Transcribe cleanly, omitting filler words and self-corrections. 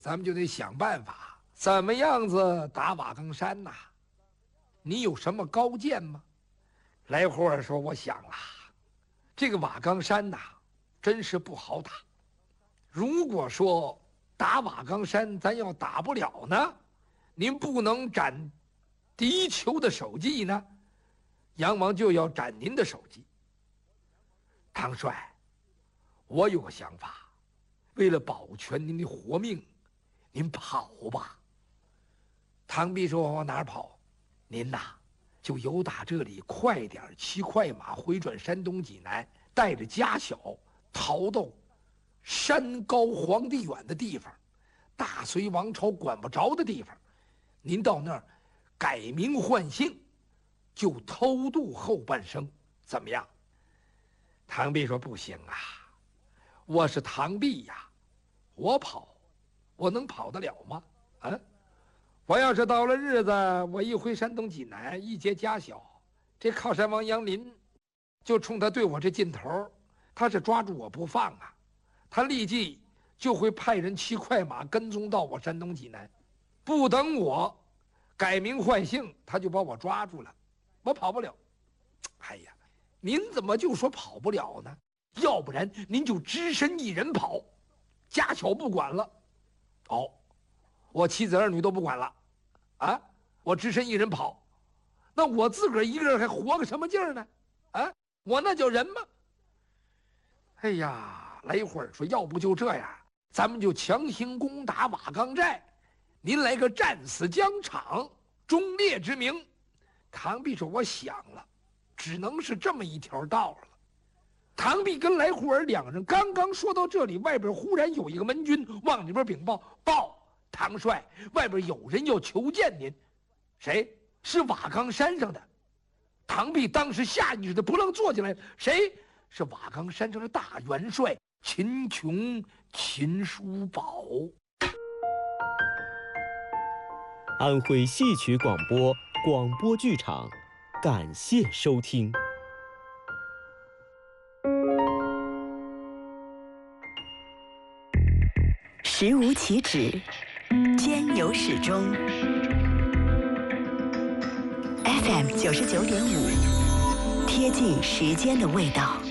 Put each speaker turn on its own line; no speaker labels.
咱们就得想办法，怎么样子打瓦岗山呐？你有什么高见吗？来货儿说：“我想啊，这个瓦岗山呐，真是不好打。如果说打瓦岗山，咱要打不了呢，您不能斩敌酋的首级呢，杨王就要斩您的首级。唐帅，我有个想法，为了保全您的活命，您跑吧。”唐弼说：“我往哪儿跑？您呐，就由打这里快点骑快马回转山东济南，带着家小逃到山高皇帝远的地方，大隋王朝管不着的地方。您到那儿改名换姓，就偷渡后半生，怎么样？”唐弼说：“不行啊，我是唐弼呀，我跑，我能跑得了吗？啊，我要是到了日子，我一回山东济南，一结家小，这靠山王杨林就冲他对我这劲头，他是抓住我不放啊，他立即就会派人骑快马跟踪到我山东济南，不等我改名换姓，他就把我抓住了，我跑不了。哎呀，您怎么就说跑不了呢？要不然您就只身一人跑，家小不管了。哦，我妻子儿女都不管了，啊，我只身一人跑，那我自个儿一个人还活个什么劲儿呢？啊，我那叫人吗？哎呀，来会儿说，要不就这样，咱们就强行攻打瓦岗寨，您来个战死疆场，忠烈之名。唐弼说：“我想了，只能是这么一条道了。”唐弼跟来护儿两人刚刚说到这里，外边忽然有一个门军往里边禀报：“报，唐帅，外边有人要求见您。”谁？是瓦岗山上的。唐弼当时下意识的不愣坐起来。谁？是瓦岗山上的大元帅秦琼、秦叔宝。
安徽戏曲广播广播剧场，感谢收听。
时无其止，兼有始终。FM 99.5，贴近时间的味道。